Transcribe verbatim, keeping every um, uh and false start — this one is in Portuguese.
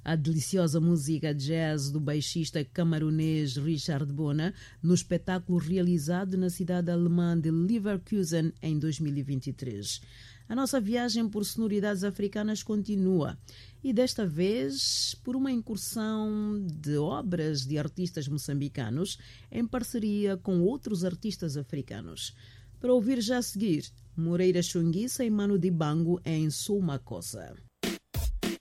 a deliciosa música jazz do baixista camarunês Richard Bona no espetáculo realizado na cidade alemã de Leverkusen em dois mil e vinte e três. A nossa viagem por sonoridades africanas continua e desta vez por uma incursão de obras de artistas moçambicanos em parceria com outros artistas africanos. Para ouvir já a seguir, Moreira Xunguissa e Mano Dibango em Sou Makossa.